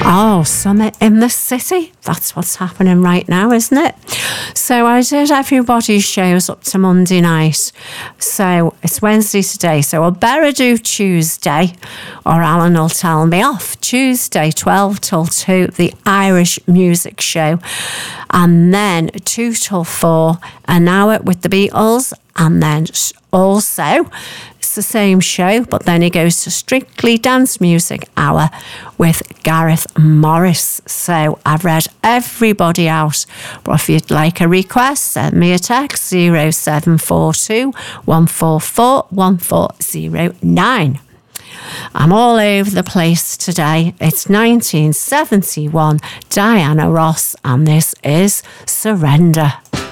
Oh, Summit in the City. That's what's happening right now, isn't it? So I did everybody's shows up to Monday night. So it's Wednesday today. So I better do Tuesday, or Alan will tell me off. Tuesday, 12 till 2, the Irish Music Show. And then 2 till 4, an hour with the Beatles. And then also, it's the same show, but then he goes to Strictly Dance Music Hour with Gareth Morris. So I've read everybody out. But if you'd like a request, send me a text, 0742 144 1409. I'm all over the place today. It's 1971, Diana Ross, and this is Surrender.